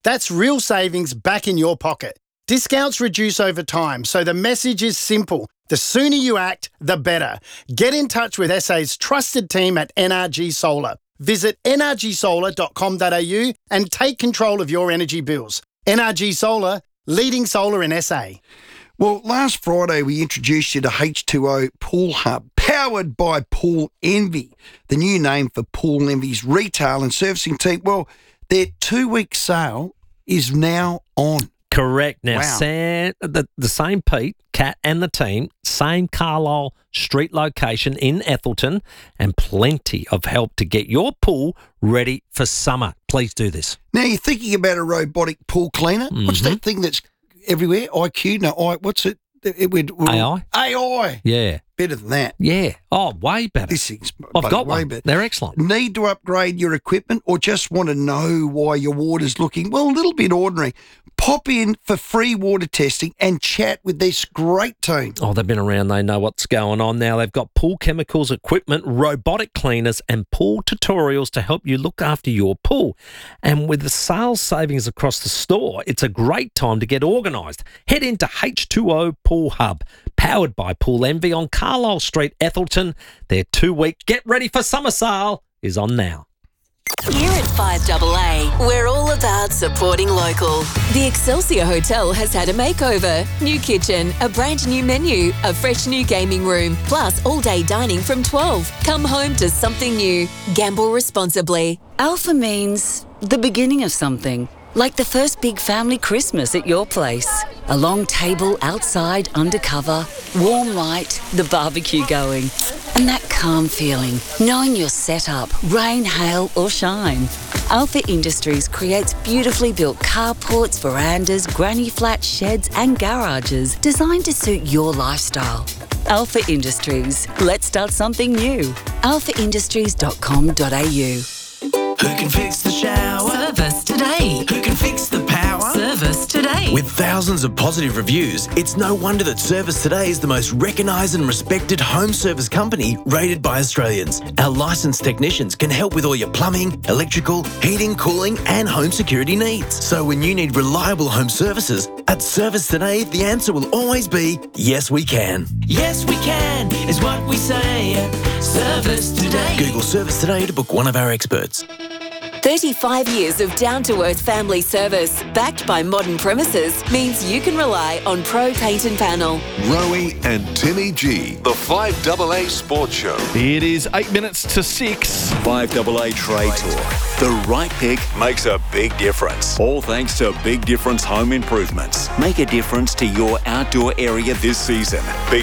That's real savings back in your pocket. Discounts reduce over time, so the message is simple. The sooner you act, the better. Get in touch with SA's trusted team at NRG Solar. Visit nrgsolar.com.au and take control of your energy bills. NRG Solar, leading solar in SA. Well, last Friday we introduced you to H2O Pool Hub, powered by Pool Envy, the new name for Pool Envy's retail and servicing team. Well, their 2-week sale is now on. Correct. Now, Wow. Sam, the same Pete, Kat and the team, same Carlisle Street location in Ethelton, and plenty of help to get your pool ready for summer. Please do this. Now, you're thinking about a robotic pool cleaner. What's that thing that's everywhere? IQ? No, what's it? AI? AI. Yeah. Better than that. Yeah. Oh, way better. This thing's I've got way one. better. They're excellent. Need to upgrade your equipment or just want to know why your water's looking, well, a little bit ordinary? Pop in for free water testing and chat with this great team. Oh, they've been around. They know what's going on now. They've got pool chemicals, equipment, robotic cleaners, and pool tutorials to help you look after your pool. And with the sales savings across the store, it's a great time to get organised. Head into H2O Pool Hub, powered by Pool Envy on Carlisle Street, Ethelton. Their 2-week Get Ready for Summer sale is on now. Here at 5AA, we're all about supporting local. The Excelsior Hotel has had a makeover. New kitchen, a brand new menu, a fresh new gaming room, plus all-day dining from 12. Come home to something new. Gamble responsibly. Alpha means the beginning of something. Like the first big family Christmas at your place. A long table outside undercover, warm light, the barbecue going. And that calm feeling, knowing you're set up, rain, hail or shine. Alpha Industries creates beautifully built carports, verandas, granny flats, sheds and garages designed to suit your lifestyle. Alpha Industries. Let's start something new. alphaindustries.com.au. Who can fix the shower? Service today. Who can fix the power? Service today. With thousands of positive reviews, it's no wonder that Service Today is the most recognised and respected home service company rated by Australians. Our licensed technicians can help with all your plumbing, electrical, heating, cooling and home security needs. So when you need reliable home services, at Service Today, the answer will always be, yes we can. Yes we can is what we say at Service Today. Google Service Today to book one of our experts. 35 years of down-to-earth family service, backed by modern premises, means you can rely on Pro Paint and Panel. Rowie and Timmy G, the 5AA Sports Show. It is 8 minutes to 6. 5AA Trade Talk. The right pick Makes a big difference. all thanks to Big Difference Home Improvements. Make a difference to your outdoor area this season.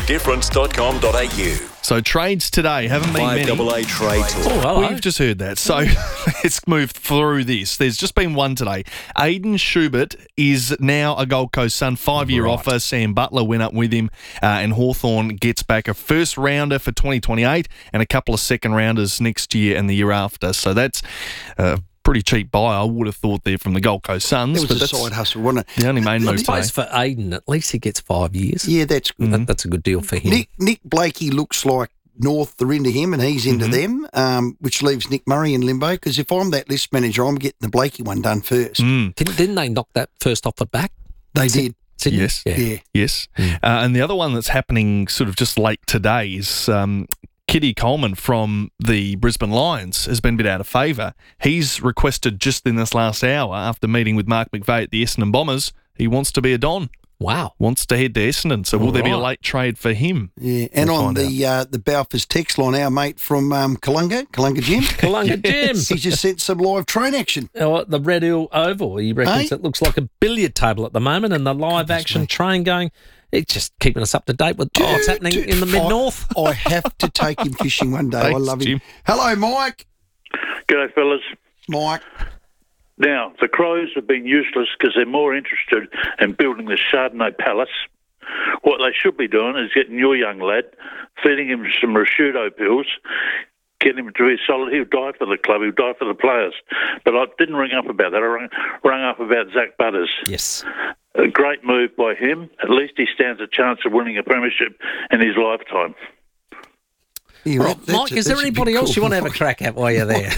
BigDifference.com.au. So trades today haven't been many. 5AA Trade Talk. Oh, hello. We've just heard that. So let's move through this. There's just been one today. Aidan Schubert is now a Gold Coast Sun, 5-year offer. Sam Butler went up with him, and Hawthorn gets back a first rounder for 2028 and a couple of second rounders next year and the year after. So that's pretty cheap buy, I would have thought, there from the Gold Coast Suns. It was a side hustle, wasn't it? The only main I move today. suppose for Aiden, at least he gets 5 years. Yeah, that's good. That's a good deal for him. Nick Blakey looks like North are into him and he's into them, which leaves Nick Murray in limbo, because if I'm that list manager, I'm getting the Blakey one done first. Didn't they knock that first offer back? They did. Sydney? Yes. Yeah. Yes. And the other one that's happening sort of just late today is Kitty Coleman from the Brisbane Lions has been a bit out of favour. He's requested just in this last hour, after meeting with Mark McVeigh at the Essendon Bombers, he wants to be a Don. Wow. Wants to head to Essendon. So will there be a late trade for him? Yeah, and We'll on find the Balfour's text line, our mate from Kalunga Jim. Kalunga Jim. He just sent some live train action. Oh, the Red Hill Oval, he reckons Hey? it looks like a billiard table at the moment, and the live action train going. It's just keeping us up to date with what's happening in the mid-north. I have to take him fishing one day. I Thanks, love him. Jim. Hello, Mike. G'day, fellas. Mike. Now, the Crows have been useless because they're more interested in building the Chardonnay Palace. What they should be doing is getting your young lad, feeding him some prosciutto pills, getting him to be solid. He'll die for the club, he'll die for the players. But I didn't ring up about that. I rang up about Zach Butters. Yes. A great move by him. At least he stands a chance of winning a premiership in his lifetime. Yeah, Right, Mike, is there anybody else you want to have a crack at while you're there?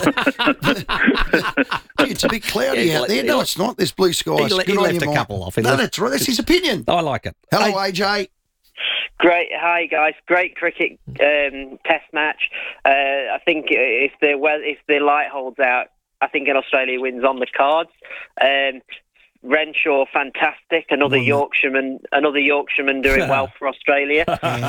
It's a bit cloudy out there. No, it's not. There's blue skies. He left a couple off. That's right. That's his opinion. I like it. Hello, AJ. Great, hi guys. Great cricket test match. I think if the light holds out, I think Australia wins on the cards. Renshaw, fantastic. Another Yorkshireman doing well for Australia.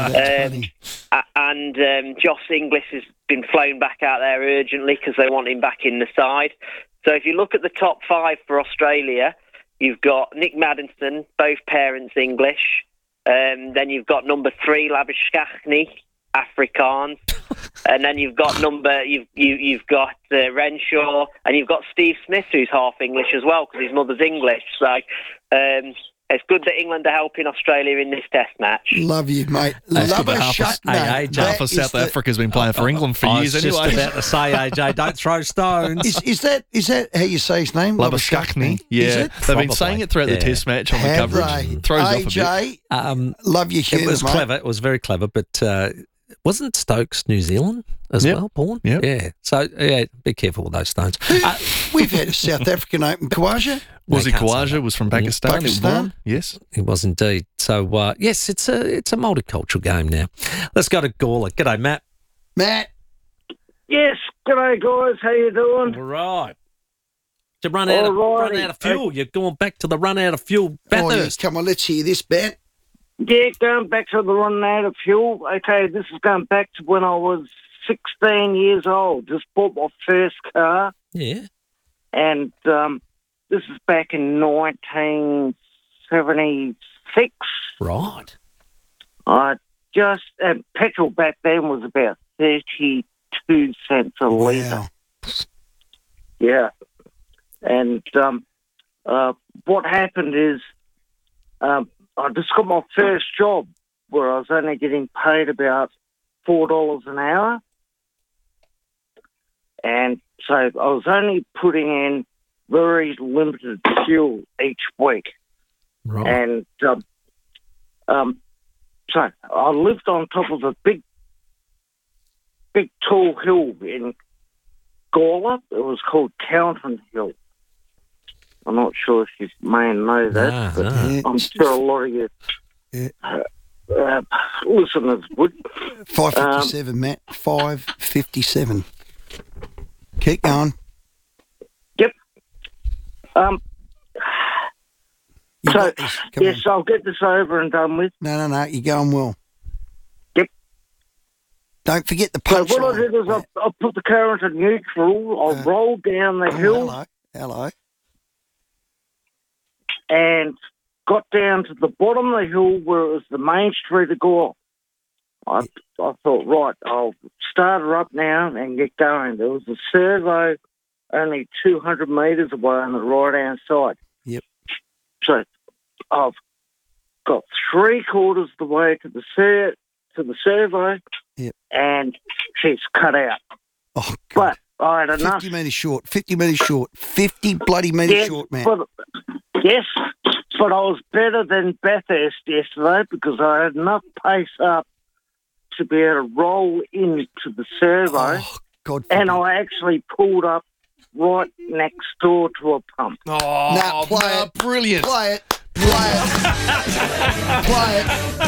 And Josh Inglis has been flown back out there urgently because they want him back in the side. So if you look at the top 5 for Australia, you've got Nick Maddinson, both parents English. Then you've got number 3, Labuschagne, Afrikaans. And then you've got you've got Renshaw, and you've got Steve Smith, who's half English as well because his mother's English. So it's good that England are helping Australia in this test match. Love you, mate. Half of South Africa's been playing for England for years anyway. I was just about to say, AJ, don't throw stones. Is that how you say his name? Labuschagne. Yeah, they've been saying it throughout the test match on the coverage. Throws off a bit. Love your humour, It was clever. It was very clever, but wasn't Stokes New Zealand as well, born? Yep. Yeah. So, be careful with those stones. We've had a South African Open, Khawaja. Khawaja was from Pakistan. Yes. He was indeed. So, yes, it's a multicultural game now. Let's go to Gawler. G'day, Matt. Matt. Yes, g'day, guys. How you doing? All right. To run out of fuel. You're going back to the run out of fuel. Bathurst. Come on, let's hear this, Matt. Yeah, going back to the running out of fuel. Okay, this is going back to when I was 16 years old. Just bought my first car. Yeah. And this is back in 1976. Right. Petrol back then was about 32 cents a litre. Yeah. And what happened is I just got my first job where I was only getting paid about $4 an hour. And so I was only putting in very limited fuel each week. Right. And so I lived on top of a big tall hill in Gawler. It was called Counton Hill. I'm not sure if you may know that, but I'm sure a lot of you listeners would. 557, Matt. 557. Keep going. Yep. Yes, I'll get this over and done with. No, you're going well. Yep. Don't forget the punchline. So what I did is I put the car into neutral. I rolled down the hill. Hello. And got down to the bottom of the hill where it was the main street of Gore. I thought, right, I'll start her up now and get going. There was a servo only 200 metres away on the right-hand side. Yep. So I've got 3/4 of the way to the servo, and she's cut out. Oh, God. But I had enough. 50 metres short. 50 bloody metres short, man. Yes, but I was better than Bathurst yesterday because I had enough pace up to be able to roll into the servo. Oh, God. And I actually pulled up right next door to a pump. Oh, play it. Brilliant. Play it. Play it.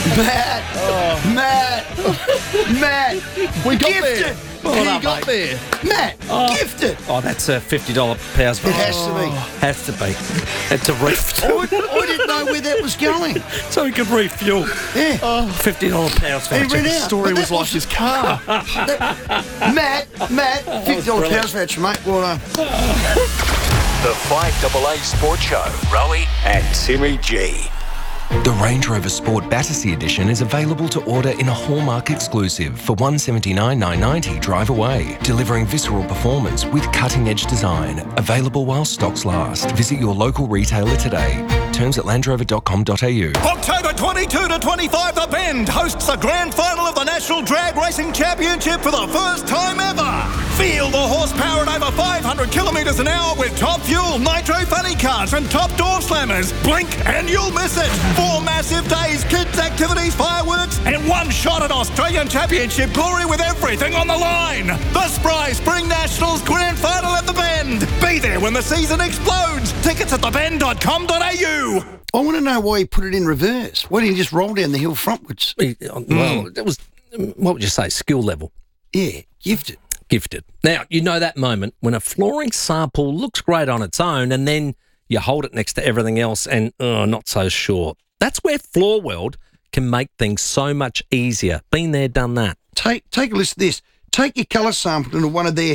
Matt. We got Gift there. it. He got there. Matt, gift it. Oh, that's a $50 powers voucher. It has to be. Has to be. It's a refuel. I didn't know where that was going. So he could refuel. Yeah. $50 powers voucher. He ran out. Story was like his car. Matt, $50 powers voucher, mate. Well done. The 5AA Sports Show. Rowie and Timmy G. The Range Rover Sport Battersea Edition is available to order in a Hallmark exclusive for $179,990 drive away, delivering visceral performance with cutting-edge design. Available while stocks last. Visit your local retailer today. Terms at landrover.com.au. October 22 to 25, The Bend hosts the grand final of the National Drag Racing Championship for the first time ever. Feel the horsepower at over 500 kilometres an hour with top fuel, nitro funny cars and top door slammers. Blink and you'll miss it. 4 massive days, kids, activities, fireworks, and one shot at Australian Championship glory with everything on the line. The Spry Spring Nationals Grand Final at the Bend. Be there when the season explodes. Tickets at thebend.com.au. I want to know why he put it in reverse. Why didn't he just roll down the hill frontwards? Well, it was, what would you say, skill level? Yeah, gifted. Now, you know that moment when a flooring sample looks great on its own and then you hold it next to everything else and, not so sure. That's where Floor World can make things so much easier. Been there, done that. Take a listen to this. Take your colour sample into one of their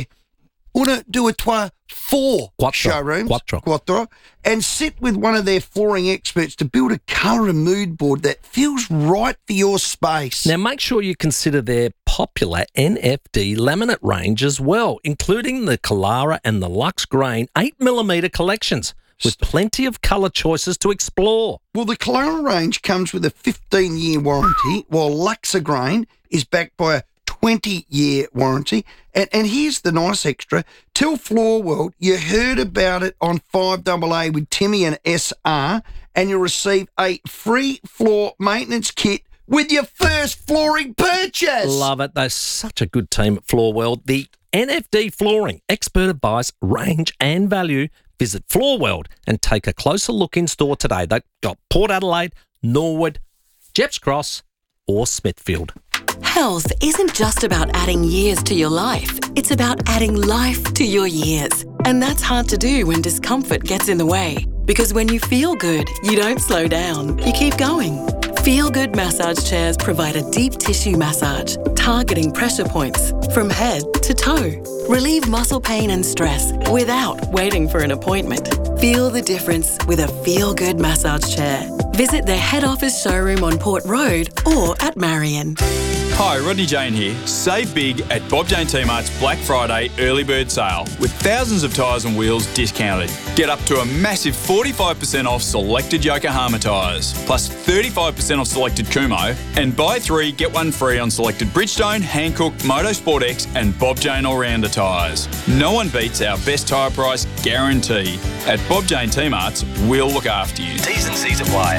four showrooms, Quattro, and sit with one of their flooring experts to build a colour and mood board that feels right for your space. Now, make sure you consider their popular NFD laminate range as well, including the Kalara and the Lux Grain 8mm collections, with plenty of colour choices to explore. Well, the Kalara range comes with a 15-year warranty, while Luxa Grain is backed by a 20-year warranty. And here's the nice extra. Tell Floor World you heard about it on 5AA with Timmy and SR, and you'll receive a free floor maintenance kit with your first flooring purchase. Love it. They're such a good team at Floor World. The NFD Flooring, expert advice, range and value. Visit Floor World and take a closer look in store today. They've got Port Adelaide, Norwood, Jepps Cross or Smithfield. Health isn't just about adding years to your life. It's about adding life to your years. And that's hard to do when discomfort gets in the way. Because when you feel good, you don't slow down. You keep going. Feel Good massage chairs provide a deep tissue massage, targeting pressure points from head to toe. Relieve muscle pain and stress without waiting for an appointment. Feel the difference with a Feel Good massage chair. Visit their head office showroom on Port Road or at Marion. Hi, Rodney Jane here. Save big at Bob Jane T-Mart's Black Friday early bird sale with thousands of tyres and wheels discounted. Get up to a massive 45% off selected Yokohama tyres, plus 35% off selected Kumho, and buy 3, get 1 free on selected Bridgestone, Hankook, Motorsport X and Bob Jane All-Rounder tyres. No one beats our best tyre price guarantee. At Bob Jane T-Mart's, we'll look after you. T's and C's apply.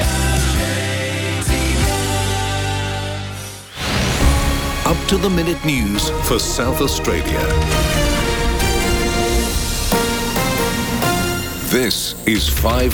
Up-to-the-minute news for South Australia. This is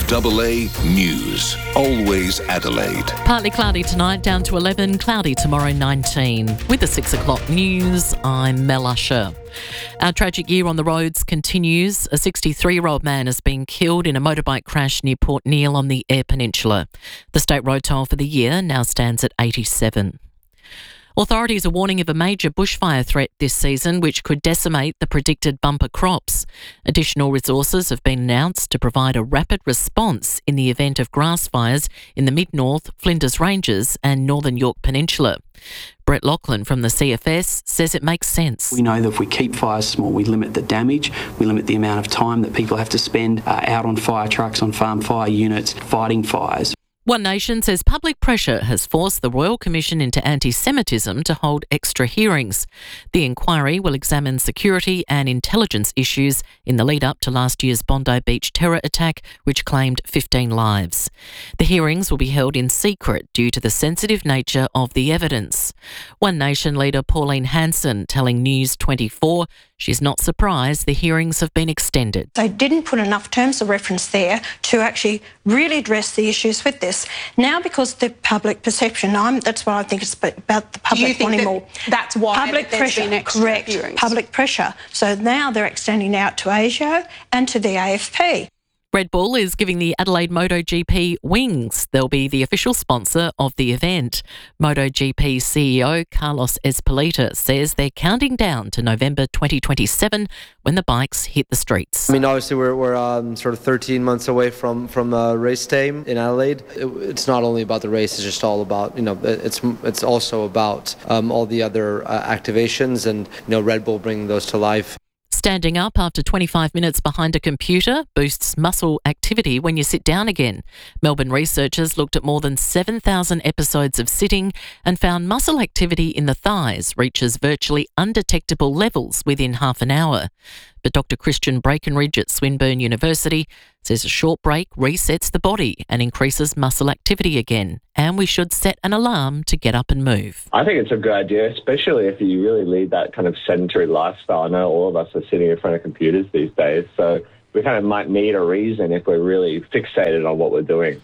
5AA News. Always Adelaide. Partly cloudy tonight, down to 11. Cloudy tomorrow, 19. With the 6 o'clock news, I'm Mel Usher. Our tragic year on the roads continues. A 63-year-old man has been killed in a motorbike crash near Port Neale on the Eyre Peninsula. The state road toll for the year now stands at 87. Authorities are warning of a major bushfire threat this season, which could decimate the predicted bumper crops. Additional resources have been announced to provide a rapid response in the event of grass fires in the mid-north, Flinders Ranges and Northern Yorke Peninsula. Brett Lachlan from the CFS says it makes sense. We know that if we keep fires small, we limit the damage, we limit the amount of time that people have to spend out on fire trucks, on farm fire units, fighting fires. One Nation says public pressure has forced the Royal Commission into Anti-Semitism to hold extra hearings. The inquiry will examine security and intelligence issues in the lead-up to last year's Bondi Beach terror attack, which claimed 15 lives. The hearings will be held in secret due to the sensitive nature of the evidence. One Nation leader Pauline Hanson telling News 24 she's not surprised the hearings have been extended. They didn't put enough terms of reference there to actually really address the issues with this. Now, because the public perception, that's why I think it's about the public wanting more. That's why public pressure, correct, hearings. Public pressure. So now they're extending out to ASIO and to the AFP. Red Bull is giving the Adelaide MotoGP wings. They'll be the official sponsor of the event. MotoGP CEO Carlos Ezpeleta says they're counting down to November 2027 when the bikes hit the streets. I mean, obviously we're sort of 13 months away from race day in Adelaide. It's not only about the race; it's just all about it's also about all the other activations and Red Bull bringing those to life. Standing up after 25 minutes behind a computer boosts muscle activity when you sit down again. Melbourne researchers looked at more than 7,000 episodes of sitting and found muscle activity in the thighs reaches virtually undetectable levels within half an hour. But Dr. Christian Breckenridge at Swinburne University says a short break resets the body and increases muscle activity again, and we should set an alarm to get up and move. I think it's a good idea, especially if you really lead that kind of sedentary lifestyle. I know all of us are sitting in front of computers these days, so we kind of might need a reason if we're really fixated on what we're doing.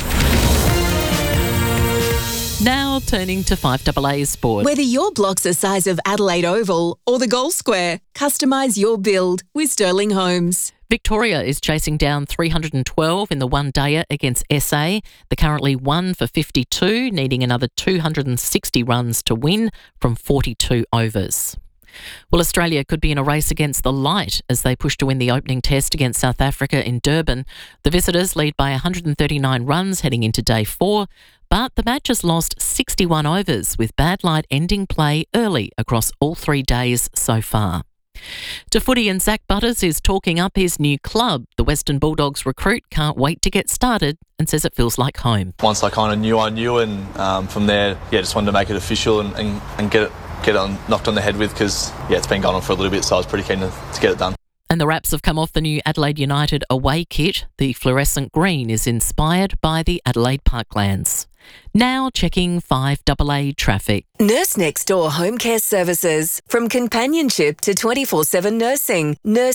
Now turning to 5AA Sport. Whether your block's the size of Adelaide Oval or the Gold Square, customise your build with Sterling Homes. Victoria is chasing down 312 in the one-dayer against SA. They're currently 1 for 52, needing another 260 runs to win from 42 overs. Well, Australia could be in a race against the light as they push to win the opening test against South Africa in Durban. The visitors lead by 139 runs heading into day 4, but the match has lost 61 overs, with bad light ending play early across all 3 days so far. To footy, and Zach Butters is talking up his new club. The Western Bulldogs recruit can't wait to get started and says it feels like home. Once I kind of knew, and from there, just wanted to make it official and get it knocked on the head with, because it's been going on for a little bit, so I was pretty keen to get it done. And the wraps have come off the new Adelaide United away kit. The fluorescent green is inspired by the Adelaide Parklands. Now checking 5AA traffic. Nurse Next Door Home Care Services. From companionship to 24/7 nursing.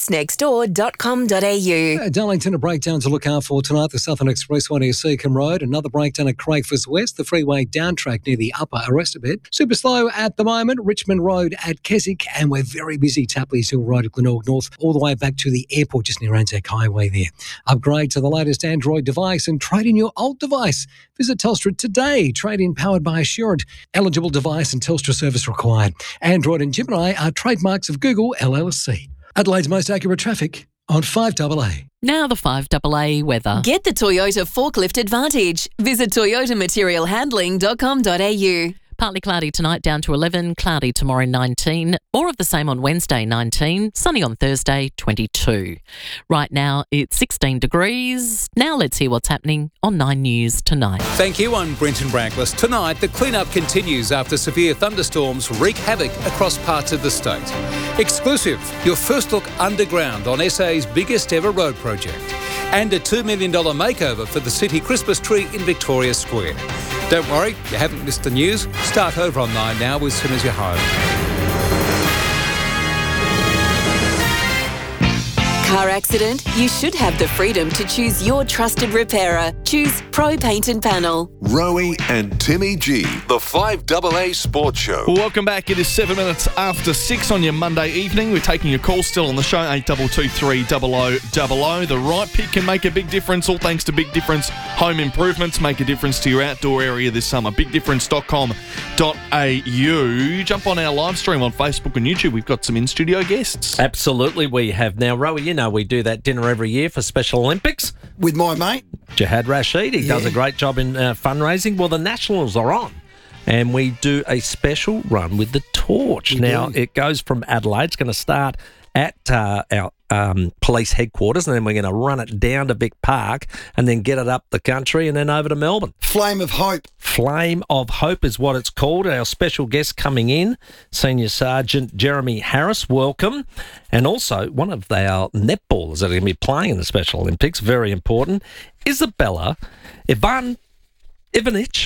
nursenextdoor.com.au. Darlington, a breakdown to look out for tonight. The Southern Expressway near Seacombe Road. Another breakdown at Craigford West. The freeway down track near the upper arrest a bit. Super slow at the moment. Richmond Road at Keswick. And we're very busy. Tapley's Hill Road at Glenelg North. All the way back to the airport just near Anzac Highway there. Upgrade to the latest Android device and trade in your old device. Visit Telstra today. Trade-in powered by Assurant. Eligible device and Telstra service required. Android and Gemini are trademarks of Google LLC. Adelaide's most accurate traffic on 5AA. Now the 5AA weather. Get the Toyota Forklift Advantage. Visit toyotamaterialhandling.com.au. Partly cloudy tonight, down to 11. Cloudy tomorrow, 19. More of the same on Wednesday, 19. Sunny on Thursday, 22. Right now, it's 16 degrees. Now let's hear what's happening on 9 News tonight. Thank you, I'm Brenton Brankless. Tonight, the clean-up continues after severe thunderstorms wreak havoc across parts of the state. Exclusive, your first look underground on SA's biggest ever road project. And a $2 million makeover for the city Christmas tree in Victoria Square. Don't worry, you haven't missed the news. Start over on 9 now as soon as you're home. Car accident? You should have the freedom to choose your trusted repairer. Choose Pro Paint and Panel. Rowie and Timmy G, the 5AA Sports Show. Welcome back. It is 7 minutes after 6 on your Monday evening. We're taking your call still on the show, 8223 0000. The right pick can make a big difference, all thanks to Big Difference Home Improvements. Make a difference to your outdoor area this summer. BigDifference.com.au. Jump on our live stream on Facebook and YouTube. We've got some in-studio guests. Absolutely, we have. Now, Rowie, you know we do that dinner every year for Special Olympics. With my mate. Jihad Rashid. He does a great job in fundraising. Well, the Nationals are on, and we do a special run with the torch. It goes from Adelaide. It's going to start at our police headquarters, and then we're going to run it down to Vic Park and then get it up the country and then over to Melbourne. Flame of Hope. Flame of Hope is what it's called. Our special guest coming in, Senior Sergeant Jeremy Harris, welcome. And also one of our netballers that are going to be playing in the Special Olympics, very important, Isabella Ivancic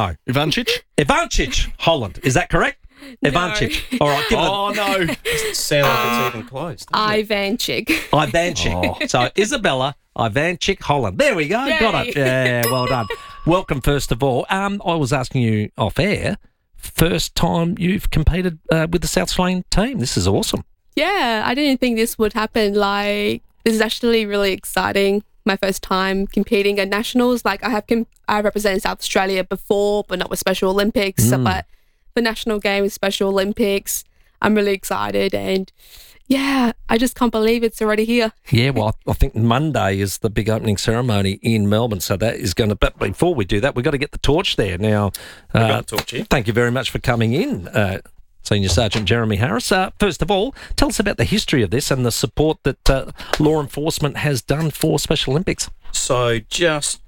Holland. Is that correct? No. Ivancic. All right. No. Doesn't sound like it's even close. Ivancic. Oh. So Isabella Ivancic Holland. There we go. Yay. Got it. Yeah, well done. Welcome, first of all. I was asking you off air, first time you've competed with the South Australian team. This is awesome. Yeah, I didn't think this would happen. This is actually really exciting. My first time competing at nationals. I represented South Australia before, but not with Special Olympics. But for national games, Special Olympics, I'm really excited, and yeah, I just can't believe it's already here. Yeah, well, I think Monday is the big opening ceremony in Melbourne, so that is going to. But before we do that, we've got to get the torch there now. We've got the torch here. Thank you very much for coming in, Senior Sergeant Jeremy Harris. First of all, tell us about the history of this and the support that law enforcement has done for Special Olympics. So just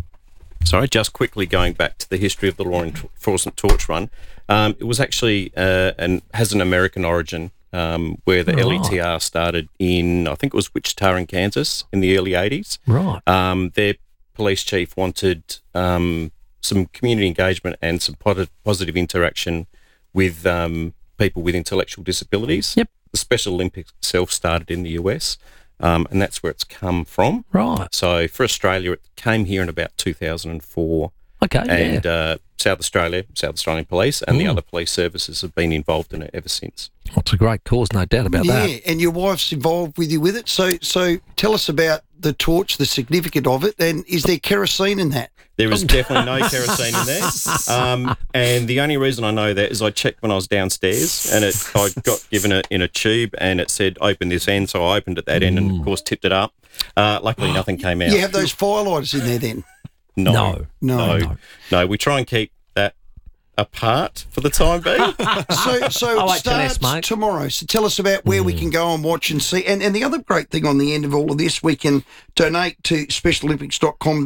quickly going back to the history of the law enforcement torch run, it was actually has an American origin, where the LETR started in, I think it was Wichita in Kansas in the early 80s. Right. Their police chief wanted some community engagement and some positive interaction with people with intellectual disabilities. Yep. The Special Olympics itself started in the US, and that's where it's come from. Right. So for Australia, it came here in about 2004. Okay, and South Australian Police and the other police services have been involved in it ever since. Well, it's a great cause, no doubt about that. Yeah, and your wife's involved with you with it. So tell us about the torch, the significance of it, and is there kerosene in that? There is definitely no kerosene in there. And the only reason I know that is I checked when I was downstairs and I got given it in a tube and it said, open this end. So I opened at that end and, of course, tipped it up. Luckily, nothing came out. You have those firelighters in there then? No. We try and keep that apart for the time being. So it starts tomorrow. So tell us about where we can go and watch and see. And the other great thing on the end of all of this, we can donate to specialolympics.com.au,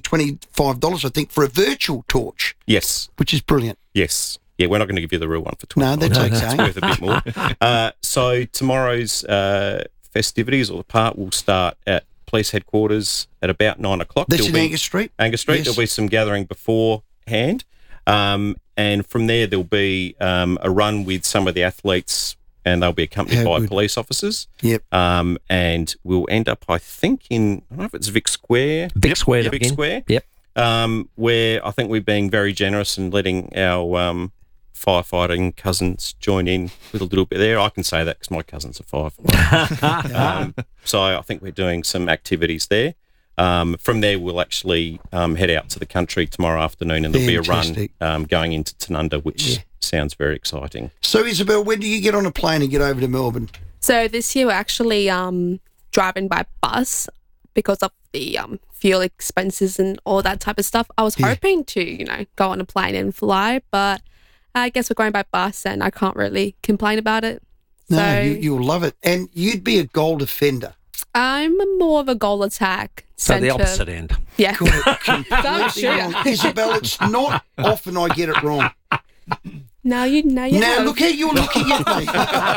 $25, I think, for a virtual torch. Yes. Which is brilliant. Yes. Yeah, we're not going to give you the real one for $25. No, that's okay. It's worth a bit more. So tomorrow's festivities or the part will start at police headquarters at about 9 o'clock. That's in Angus Street? Angus Street. Yes. There'll be some gathering beforehand. And from there, there'll be a run with some of the athletes and they'll be accompanied by police officers. Yep. And we'll end up, I think, I don't know if it's Vic Square. Vic Square. Yeah, Vic Square. Yep. Where I think we're being very generous and letting our firefighting cousins join in with a little bit there. I can say that because my cousin's a firefighter. So I think we're doing some activities there. From there, we'll actually head out to the country tomorrow afternoon and there'll be a run going into Tanunda, which sounds very exciting. So, Isabel, when do you get on a plane and get over to Melbourne? So this year we're actually driving by bus because of the fuel expenses and all that type of stuff. I was hoping to, go on a plane and fly, but I guess we're going by bus and I can't really complain about it. No, you'll love it. And you'd be a goal defender. I'm more of a goal attack So the opposite end. Yeah. Completely wrong. Isabel, it's not often I get it wrong. Now you Now know. look how you're looking at me.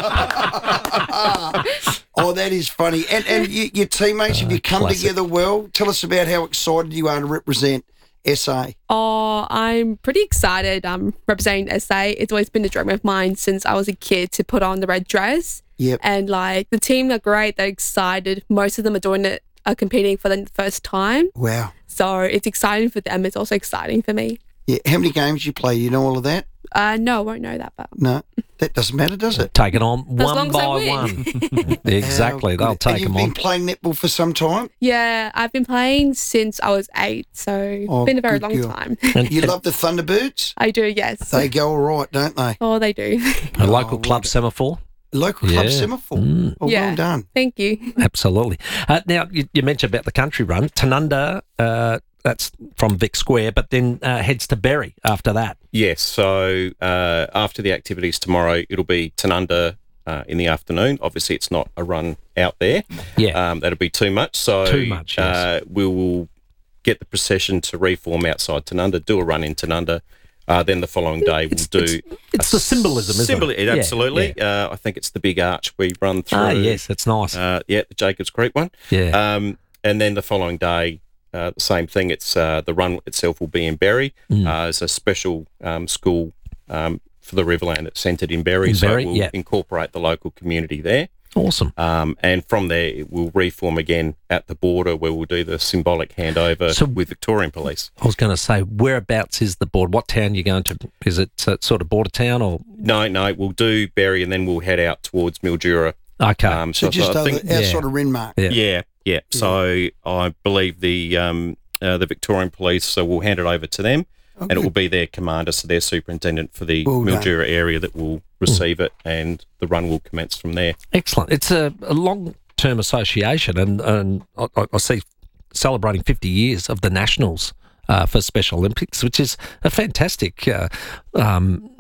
Oh, that is funny. And your teammates, have you come together well? Tell us about how excited you are to represent SA. Oh, I'm pretty excited representing SA. It's always been a dream of mine since I was a kid to put on the red dress. Yep. And the team are great. They're excited. Most of them are competing for the first time. Wow. So it's exciting for them. It's also exciting for me. Yeah. How many games you play? You know all of that? No, I won't know that, but No, that doesn't matter, does it? Take it on As one long as I by win. one. Exactly. They'll take You've them been on. playing netball for some time? Yeah, I've been playing since I was 8, so it's been a very good long girl. time. You love the Thunderbirds? I do, yes. They go all right, don't they? Oh, they do. A local club semaphore. Local club semaphore. Oh, yeah. well done. Thank you. Absolutely. Now, you mentioned about the country run. Tanunda, that's from Vic Square, but then heads to Berry after that. Yes, so after the activities tomorrow, it'll be Tanunda in the afternoon. Obviously, it's not a run out there. Yeah. That'll be too much. So Too much, yes. we will get the procession to reform outside Tanunda, do a run in Tanunda. Then the following day we'll do... It's the symbolism, isn't it? Yeah, Absolutely. yeah. I think it's the big arch we run through. Yes, it's nice. The Jacobs Creek one. Yeah. And then the following day, the same thing. It's the run itself will be in Berry. It's a special school for the Riverland that's centred in Berry. So Berry, we'll incorporate the local community there. Awesome. And from there, we'll reform again at the border where we'll do the symbolic handover with Victorian Police. I was going to say, whereabouts is the board? What town are you going to? Is it sort of border town or? No, we'll do Berry and then we'll head out towards Mildura. Okay. So just outside of Renmark. Yeah. So I believe the Victorian Police, so we'll hand it over to them. And it will be their commander, so their superintendent for the Mildura area that will receive it, and the run will commence from there. Excellent. It's a long-term association, and I see celebrating 50 years of the Nationals for Special Olympics, which is a fantastic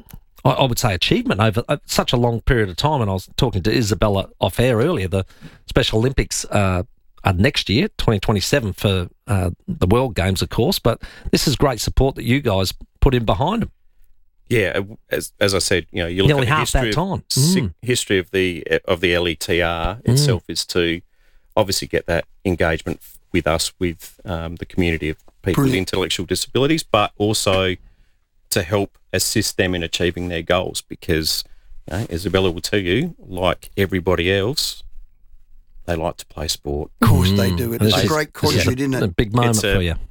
I would say, achievement over such a long period of time. And I was talking to Isabella off air earlier. The Special Olympics are next year, 2027, for the World Games, of course. But this is great support that you guys put in behind them. Yeah, as I said, you look Nearly at the half history that time. history of the LETR itself is to obviously get that engagement with us, with the community of people with intellectual disabilities, but also to help assist them in achieving their goals. Because Isabella will tell you, like everybody else, they like to play sport. Of course they do. It's a great conduit, isn't it? A big moment for you.